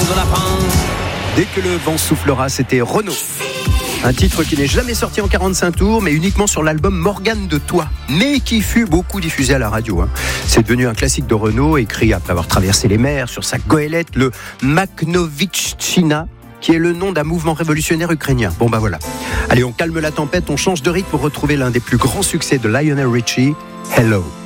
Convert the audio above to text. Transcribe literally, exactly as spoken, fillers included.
aux lapins. Dès que le vent soufflera, c'était Renaud. Un titre qui n'est jamais sorti en quarante-cinq tours, mais uniquement sur l'album Morgane de Toi, mais qui fut beaucoup diffusé à la radio. Hein. C'est devenu un classique de Renaud, écrit après avoir traversé les mers sur sa goélette, le Makhnovitchina, qui est le nom d'un mouvement révolutionnaire ukrainien. Bon bah voilà. Allez, on calme la tempête, on change de rythme pour retrouver l'un des plus grands succès de Lionel Richie, Hello.